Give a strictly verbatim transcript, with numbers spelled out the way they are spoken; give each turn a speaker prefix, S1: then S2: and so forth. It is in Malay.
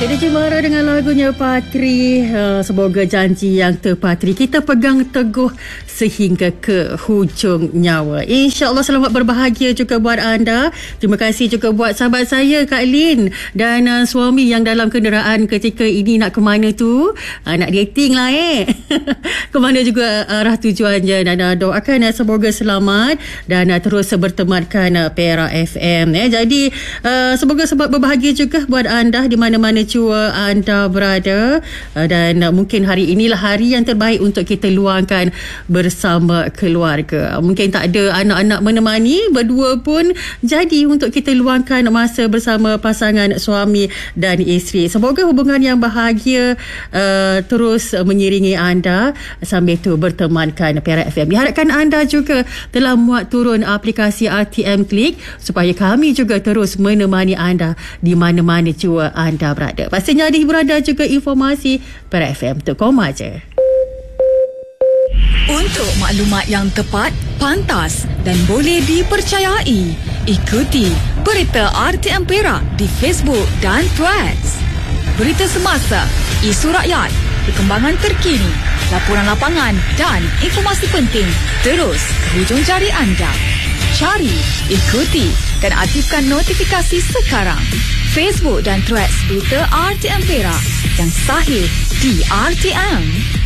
S1: Dede Cemara dengan lagunya Patri. uh, Semoga janji yang terpatri kita pegang teguh sehingga ke hujung nyawa. InsyaAllah selamat berbahagia juga buat anda. Terima kasih juga buat sahabat saya Kak Lin dan uh, suami yang dalam kenderaan ketika ini nak ke mana tu, uh, nak dating lah eh ke mana juga arah tujuannya, dan uh, doakan uh, semoga selamat dan uh, terus bertemankan uh, Perak F M eh. Jadi uh, semoga sebab berbahagia juga buat anda di mana-mana jua anda berada, uh, dan uh, mungkin hari inilah hari yang terbaik untuk kita luangkan bersama keluarga. Mungkin tak ada anak-anak menemani, berdua pun jadi untuk kita luangkan masa bersama pasangan suami dan isteri. Semoga hubungan yang bahagia uh, terus mengiringi anda sambil tu bertemankan Perak F M. Diharapkan anda juga telah muat turun aplikasi R T M Klik supaya kami juga terus menemani anda di mana-mana jua anda berada. Pastinya ada hiburan dan juga informasi. Perak F M untuk koma je.
S2: Untuk maklumat yang tepat, pantas dan boleh dipercayai, ikuti Berita R T M Perak di Facebook dan Threads. Berita semasa, isu rakyat, perkembangan terkini, laporan lapangan dan informasi penting terus ke hujung jari anda. Cari, ikuti dan aktifkan notifikasi sekarang. Facebook dan Threads Berita R T M Perak yang sahih di R T M.